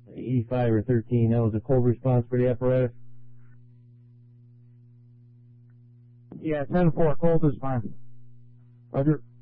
85 or 13, that was a cold response for the apparatus? Yeah, 10-4, cold is fine. Roger.